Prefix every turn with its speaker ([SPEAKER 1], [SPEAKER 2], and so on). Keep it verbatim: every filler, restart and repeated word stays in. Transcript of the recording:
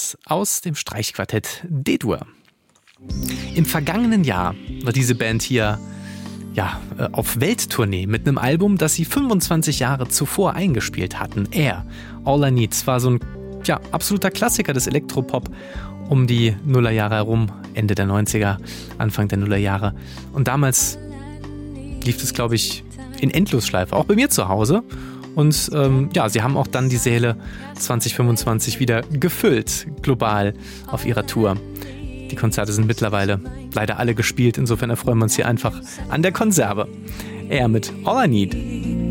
[SPEAKER 1] etwas aus dem Streichquartett D-Dur. Im vergangenen Jahr war diese Band hier ja, auf Welttournee mit einem Album, das sie fünfundzwanzig Jahre zuvor eingespielt hatten. Air, All I Need, war so ein ja, absoluter Klassiker des Elektropop um die Nullerjahre herum, Ende der neunziger, Anfang der Nullerjahre. Und damals lief es, glaube ich, in Endlosschleife, auch bei mir zu Hause. Und ähm, ja, sie haben auch dann die Säle zwanzig fünfundzwanzig wieder gefüllt, global auf ihrer Tour. Die Konzerte sind mittlerweile leider alle gespielt, insofern erfreuen wir uns hier einfach an der Konserve. Air mit All I Need.